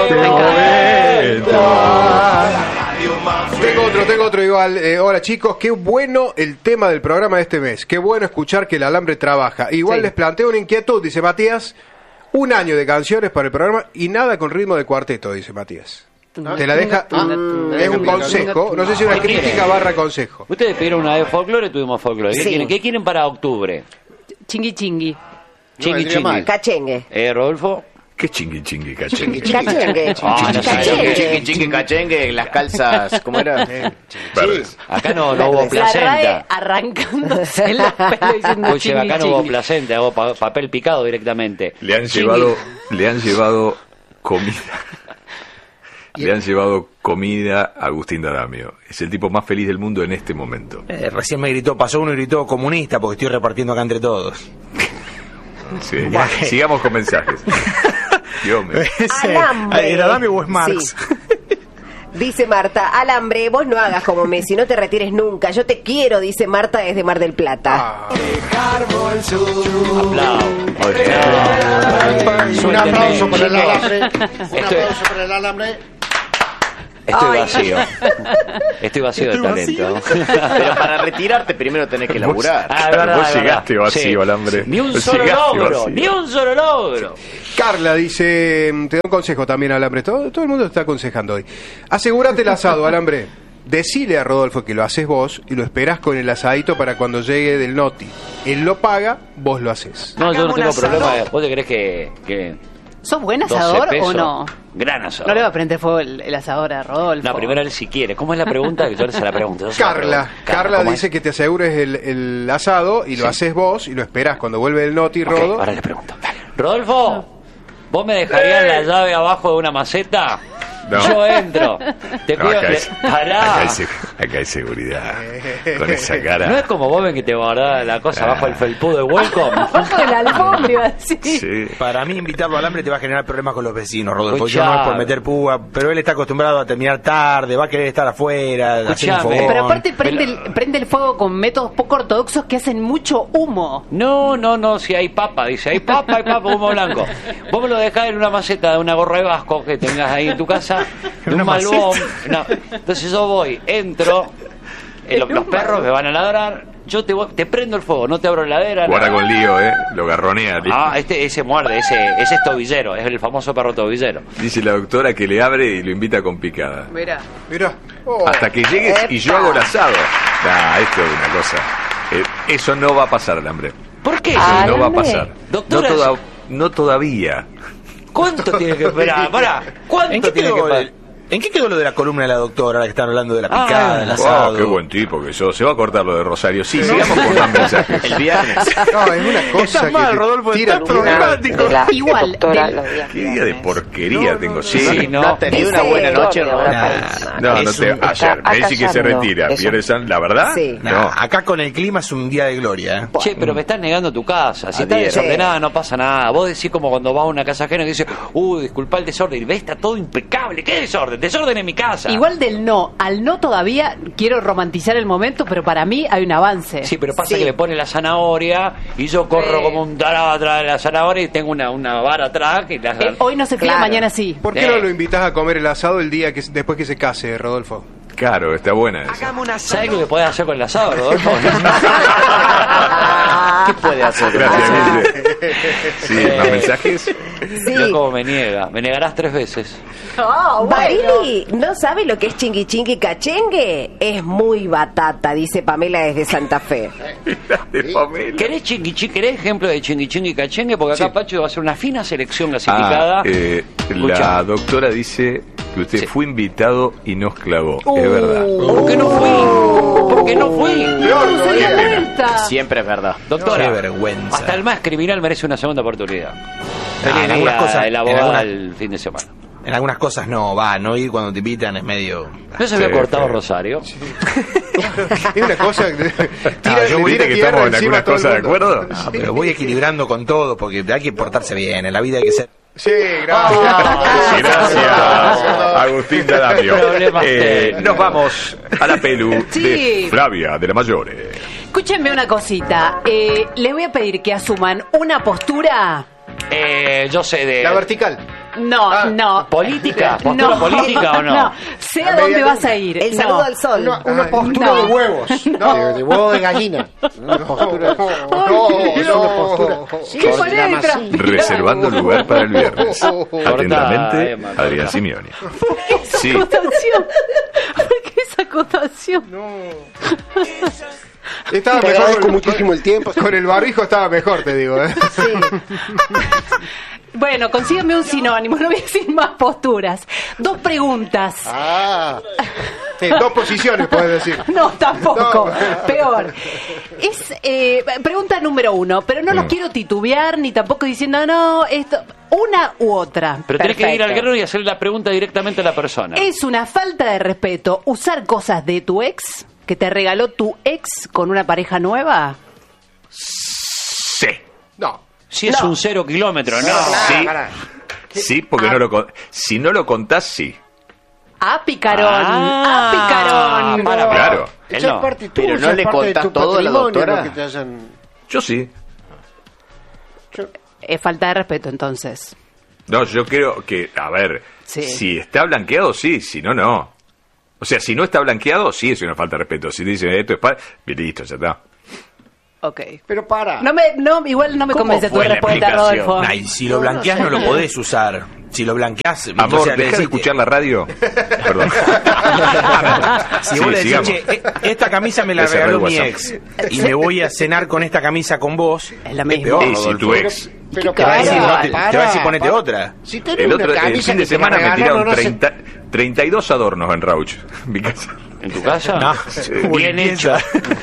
Tengo otro, tengo otro igual. Eh, hola chicos, qué bueno el tema del programa de este mes. Qué bueno escuchar que el alambre trabaja. Igual sí. Les planteo una inquietud, dice Matías. Un año de canciones para el programa y nada con ritmo de cuarteto, dice Matías. Te la deja, ah, es un consejo, no sé si una crítica barra consejo. Ustedes pidieron una de folclore, tuvimos folclore. ¿Qué, sí. quieren? ¿Qué quieren para octubre? Chingui chingui. Chingui chingui. Cachengue. Eh, Rodolfo. ¿Qué chingui chingui cachengue? Cachengue. Ah, no sé, chingui chingui cachengue, las calzas, ¿cómo era? Sí. Acá no, no hubo placenta. Arrancándose la pelo diciendo Oye, chingui, acá no hubo placenta, hubo pa papel picado directamente. Le han chingui. llevado, le han llevado comida. Le han llevado comida a Agustín D'Adamio. Es el tipo más feliz del mundo en este momento. Eh, recién me gritó, pasó uno y gritó comunista porque estoy repartiendo acá entre todos. Sí, ya, sigamos con mensajes. Dios mío. ¿El D'Adamio o es Marx? Sí. Dice Marta, alambre, vos no hagas como Messi, no te retires nunca. Yo te quiero, dice Marta desde Mar del Plata. Un aplauso por el alambre. Un Estoy- aplauso por el alambre. Estoy Ay. vacío. Estoy vacío de talento. Pero para retirarte primero tenés que laburar. Ah, es verdad, vos es llegaste verdad. vacío, Sí. alambre. Ni un Vos solo llegaste logro, vacío. ni un solo logro. Carla dice, te doy un consejo también, Alambre. Todo, todo el mundo está aconsejando hoy. Asegúrate el asado, Alambre. Decile a Rodolfo que lo haces vos y lo esperás con el asadito para cuando llegue del noti. Él lo paga, vos lo haces. No, yo no tengo problema. ¿Vos te crees que, que ¿Sos buen doce asador pesos? o no? Gran asador. No le va a prender fuego el, el asador a Rodolfo. No, primero él si quiere. ¿Cómo es la pregunta? Que yo le se la pregunto. yo se la Carla, pregunto. Carla ¿cómo dice es? que te asegures el, el asado y lo Sí. haces vos y lo esperás cuando vuelve el noti, Ok, Rodo. ahora le pregunto. Rodolfo, ¿vos me dejarías la llave abajo de una maceta? No. Yo entro. Te No, cuido. acá, te- hay, Pará. acá, hay, se- acá hay seguridad. Con esa cara. No es como vos ven que te guardaba la cosa Ah. abajo del felpudo de Welcome. Abajo de la alfombra, iba a decir. Sí. Para mí invitarlo al hambre te va a generar problemas con los vecinos, Rodolfo. Yo Escuchame. no es por meter púa, pero él está acostumbrado a terminar tarde, va a querer estar afuera, hacer un Escuchame. fogón. Pero aparte prende el, prende el fuego con métodos poco ortodoxos que hacen mucho humo. No, no, no, si hay papa, dice, hay papa, hay papa, humo blanco. Vos me lo dejás en una maceta de una gorra de vasco que tengas ahí en tu casa, de un ¿Una malbón. No. Entonces yo voy, entro, eh, lo- los perros me van a ladrar, yo te, voy- te prendo el fuego, no te abro la heladera. Guarda nada. con lío, ¿eh? Lo garronea. listo. Ah, este, ese muerde, ese, ese es tobillero, es el famoso perro tobillero. Dice la doctora que le abre y lo invita con picada. Mira. Mirá. Hasta que llegues y yo hago el asado. Nah, esto es una cosa. Eh, eso no va a pasar, Alambre. ¿Por qué? Eso no va a Alambre. pasar. Doctora, no, toda- no todavía. ¿Cuánto tiene que esperar? Pará, ¿cuánto ¿En qué, tiene que quedó, esperar? el- ¿En qué quedó lo de la columna de la doctora, ahora que están hablando de la Ah, picada, del Oh, asado? qué buen tipo que sos. Se va a cortar lo de Rosario. Sí, sigamos con más mensajes. El viernes. No, es una cosa Estás que mal, te Rodolfo, tira estás tira- problemático. Igual. del- Qué día de porquería tengo. Sí, Sí, no. no. ¿No has tenido una Dice- buena noche, Rodolfo? No, no Es te. un- Ayer, está Messi que se acallando retira. eso. Pierde San. ¿La verdad? Sí. Nah, No. acá con el clima es un día de gloria, ¿eh? Che, pero me estás negando tu casa. Si está diez. desordenada, no pasa nada. Vos decís como cuando vas a una casa ajena que dice, uh, disculpa el desorden. Y ves, está todo impecable. ¿Qué desorden? Desorden en mi casa. Igual del no al no todavía quiero romantizar el momento, pero para mí hay un avance. Sí, pero pasa Sí. que le pone la zanahoria y yo corro Sí. como un tarado atrás de la zanahoria y tengo una, una vara atrás. Y la... Eh, hoy no se fía, Claro. mañana sí. ¿Por qué Eh. no lo invitas a comer el asado el día que después que se case, Rodolfo? Claro, está buena esa. ¿Sabes lo que podés hacer con el asado, Rodolfo? ¿Qué puede hacer? Gracias, Guille. Sí, ¿más mensajes? Sí. Mirá cómo me niega. Me negarás tres veces. Oh, Barili, ¿no sabe lo que es chingui chingui cachengue? Es muy batata, dice Pamela desde Santa Fe. De Pamela. ¿Querés chingui chingui? ¿Querés ejemplo de chingui chingui cachengue? Porque acá Sí. Pacho va a hacer una fina selección clasificada. Ah, eh, la Escucha. doctora dice que usted Sí. fue invitado y nos clavó. Uh, es verdad. ¿Por qué no fui? ¿Por qué no fui? Uh, se dio Qué pena. vuelta. Siempre es verdad. Doctora, Qué vergüenza. hasta el más criminal merece una segunda oportunidad. Feliz en día algunas cosas- de la en boda algunas- el fin de semana. En algunas cosas no, va, no ir cuando te invitan es medio... ¿No se había Sí, cortado sí. Rosario? Es una cosa que tira, yo le viste tira que tierra estamos en encima a algunas todo el cosas de mundo. acuerdo. Ah, pero voy equilibrando con todo porque hay que portarse bien, en la vida hay que ser... Sí, gracias. Gracias, Agustín D'Adamio. Problemas Eh, técnicos. nos vamos a la pelu Sí. de Flavia de la Mayore. Escúchenme una cosita. Eh, les voy a pedir que asuman una postura. Eh, yo sé de... La vertical. No, no. ¿Política? ¿Postura política o no? No, sé a dónde vas a ir. El No. saludo al sol. Una, una postura No. de huevos. No. De, de huevo de gallina. Una postura. Ay, es no. una postura. ¿Qué Se ponés llama detrás? así. Reservando lugar para el viernes. Atentamente, Emma, Adrián Simeoni. Esa Sí. acotación. ¿Por qué esa acotación? Estaba Te mejor agradezco con- muchísimo el tiempo. Con el barbijo estaba mejor, te digo. ¿eh? Bueno, consígame un sinónimo, no voy a decir más posturas. Dos preguntas. Ah. Sí, dos posiciones, puedes decir. No, tampoco. No. Peor. Es eh, pregunta número uno, pero no los Mm. quiero titubear ni tampoco diciendo, no, esto. Una u otra. Pero tenés que ir al Perfecto. grano y hacerle la pregunta directamente a la persona. ¿Es una falta de respeto usar cosas de tu ex que te regaló tu ex con una pareja nueva? Sí. No. Si es No. un cero kilómetro, no. Sí. Sí, porque no lo con- si no lo contás, sí. Ah, picarón. Ah, Ah, picarón. para, Claro. Esa Él no. es parte tuya, Pero no es le parte de contás tu todo a la patrimonio, doctora. lo que te hacen- Yo sí. Es falta de respeto, entonces. No, yo creo que, a ver, Sí. si está blanqueado, sí, si no, no. O sea, si no está blanqueado, sí es una falta de respeto. Si dice esto es para... Listo, ya está. Ok. Pero para. No me, no, igual no me ¿Cómo convence tu fue la respuesta, explicación? Rodolfo. Ay, si lo blanqueás no lo podés usar. Si lo blanqueás... Amor, o sea, le deja de decís- escuchar la radio. Perdón. Si Sí, vos le decís, sigamos. che, eh, esta camisa me la Ese regaló re mi WhatsApp. ex y me voy a cenar con esta camisa con vos, Es la es misma. peor, Y si Rodolfo. tu ex... Pero Te va a decir, para, no, te, te para, va a decir ponete para. otra. Si tenés El, otro, una el camisa fin de que te la semana me regalaron, tiraron no hace- treinta, treinta y dos adornos en Rauch, en mi casa. ¿En tu casa? No, Bien hecho.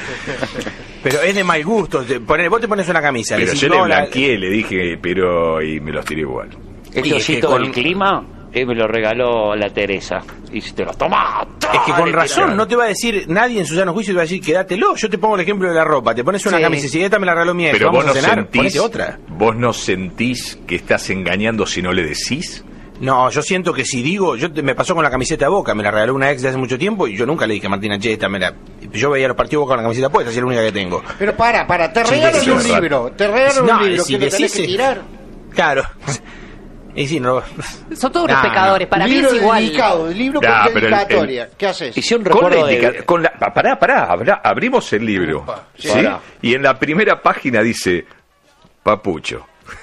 Pero es de mal gusto. Te poner, vos te pones una camisa. Pero decís, yo le no, la- blanqueé, le dije, pero... y me los tiré igual. El Y es que osito con- del clima, eh, me lo regaló la Teresa. Y si te lo tomás. Es que con razón no te va a decir nadie en su sano juicio, te va a decir quédatelo. Yo te pongo el ejemplo de la ropa. Te pones una Sí. camisa y si esta me la regaló mi ex, Pero vamos vos no a cenar, sentís... ponete otra. ¿Vos no sentís que estás engañando si no le decís? No, yo siento que si digo, yo te- me pasó con la camiseta de Boca, me la regaló una ex de hace mucho tiempo y yo nunca le dije a Martina, che, esta me la... Yo veía los partidos de Boca con la camiseta puesta, así es la única que tengo. Pero para, para, te Sí, regalan sí, un sí. libro, te regalan No, un libro si que lo tenés decís- que tirar. Claro. Y sí, no... Son todos No, unos no. pecadores. Para mí libro es igual. dedicado, libro Nah, con pero el- dedicatoria. el- ¿Qué haces? Y si un Con la recuerdo indica- de... con la, pará, pará, abra- abrimos el libro, sí. ¿sí? Y en la primera página dice Papucho.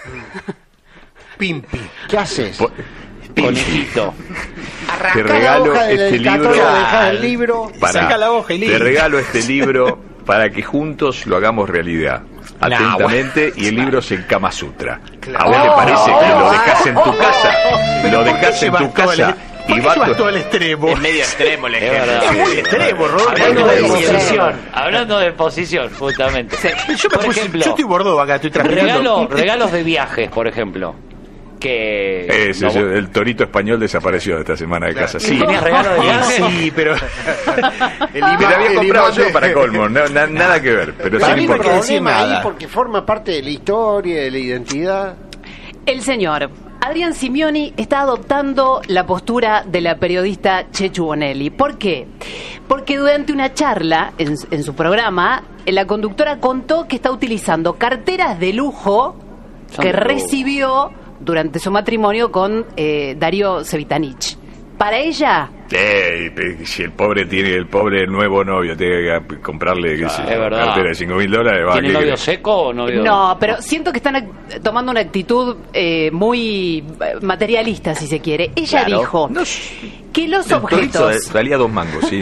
Pimpi. ¿Qué haces? Po- Conejito. Arrancá Te la regalo hoja de este dedicatoria, libro. dejás el libro. Pará, Saca la hoja y te listo. regalo este libro para que juntos lo hagamos realidad. Atentamente, y el libro es el Kama Sutra. ¿A vos te parece que lo dejás en tu casa? Lo dejás en tu casa y va todo tu... el extremo. Es medio extremo el Es ejemplo. verdad. Es muy extremo, Rodolfo. Hablando de Sí, posición. Hablando de posición, justamente. Yo, me Por puse- ejemplo, yo estoy bordó acá, estoy transmitiendo. regalo, regalos de viajes, por ejemplo. Que... Ese, no, ese, el torito español desapareció de esta semana de casa. Sí, ¿Tenías regalo de viaje? Sí, pero... me lo había comprado yo para colmo, no, na- nada que ver, pero Para sin mí no hay importar. problema ahí nada. porque forma parte de la historia, de la identidad. El señor Adrián Simioni está adoptando la postura de la periodista Chechu Bonelli. ¿Por qué? Porque durante una charla en, en su programa, la conductora contó que está utilizando carteras de lujo Son que de lujo. recibió durante su matrimonio con eh, Darío Cevitanich. Para ella, Ey, pe- si el pobre tiene, el pobre nuevo novio, tiene que comprarle, qué sé yo, es verdad. una cartera de cinco mil dólares, va, ¿Tiene ¿qué novio querés? seco o novio...? no, pero siento que están act- tomando una actitud eh, muy eh, materialista, si se quiere. Ella Claro. dijo No, que los el torito objetos... valía dos mangos, sí.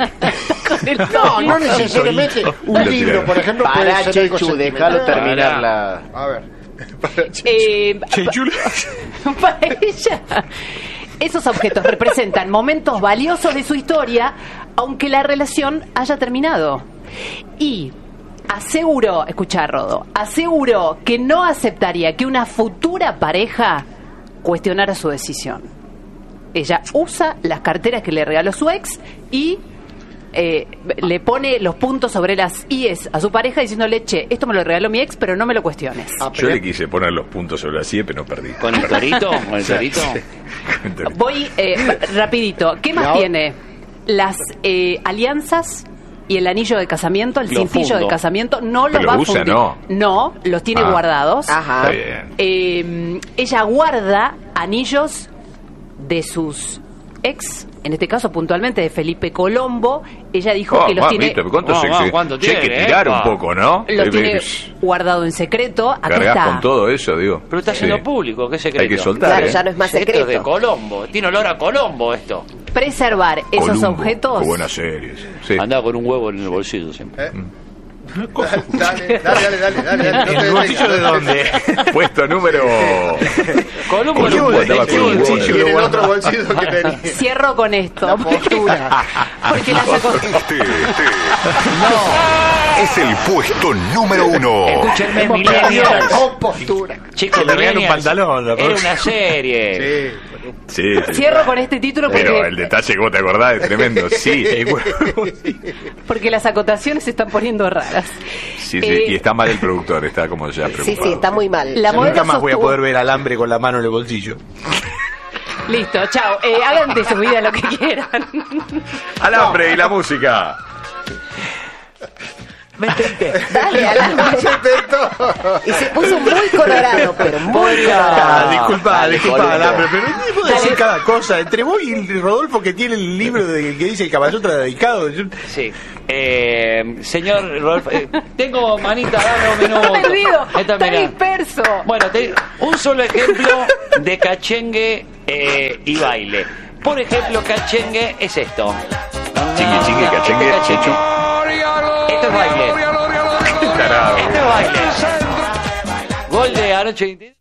No, no necesariamente un Lo libro, tiraron. por ejemplo, Para, puede ser algo Chechu, sentimental. déjalo terminar la... A ver. Eh, pa- para ella, esos objetos representan momentos valiosos de su historia, aunque la relación haya terminado. Y aseguró, escucha Rodo, aseguró que no aceptaría que una futura pareja cuestionara su decisión. Ella usa las carteras que le regaló su ex y eh, le pone los puntos sobre las ies a su pareja diciéndole, che, esto me lo regaló mi ex, pero no me lo cuestiones. Yo le quise poner los puntos sobre la silla, pero no perdí. ¿Con el torito? ¿Con el torito? Con el torito. Voy eh, rapidito. ¿Qué más ahora- tiene? Las eh, alianzas y el anillo de casamiento, el Lo cintillo fundo. de casamiento, no lo Pero va a usa, fundir. ¿no? No, los tiene Ah. guardados. Ajá. Está bien. Eh, ella guarda anillos de sus ex, en este caso puntualmente de Felipe Colombo. Ella dijo Oh, que los va, tiene, ¿viste? ¿Cuántos Oh, ex- va, ¿cuánto che, hay que tiene, tirar eh? un poco, ¿no? los Eh, tiene eh, guardado en secreto. Acá Cargás está. con todo eso, digo. Pero está haciendo Sí. público, ¿qué secreto? Hay que soltar, Claro, ¿eh? ya no es más Esto es de secreto. Colombo. Tiene olor a Colombo esto. Preservar esos Columbo, objetos. qué buenas series. Sí. Andaba con un huevo en el bolsillo siempre. Dale, dale, dale, dale, dale, no te ¿El bolsillo de detengas. dónde? Puesto número... Colombo, Columbo andaba con un huevo en el Y en el otro bolsillo que tenía. Cierro con esto. La postura. Porque la sacó. Este, este es el puesto número uno. Escúchenme, Hemos perdido la millennials. compostura. Chicos, Que le regalen un millennials, pantalón, la Era próxima. una serie. Sí, sí. Cierro con este título porque, Pero el detalle que vos te acordás es tremendo. Sí, porque las acotaciones se están poniendo raras. sí, sí. Eh, Y está mal el productor, está como ya preocupado. Sí, sí, está muy mal. La Nunca modelo más voy a sostuvo- poder ver alambre con la mano en el bolsillo. Listo, chao. Eh, hagan de su vida lo que quieran. Alambre y la música. Me intenté. Dale, alambre. Y se puso muy colorado, pero muy colorado. Ah, disculpa, Dale, disculpa, Colito. Alambre, pero no puedo Dale. decir cada cosa. Entre vos y el Rodolfo que tiene el libro de, que dice el Caballotra dedicado. Yo... Sí. Eh, señor Rodolfo, eh, tengo manita, dame un minuto. Está perdido, Esta, está mirá. disperso. Bueno, te- un solo ejemplo de cachengue eh, y baile. Por ejemplo, cachengue es esto. Chingui, chingui, cachengue, Esto es cachengue. chechu. Esto es baile. Tarado. Esto es baile. Gol de Aroche.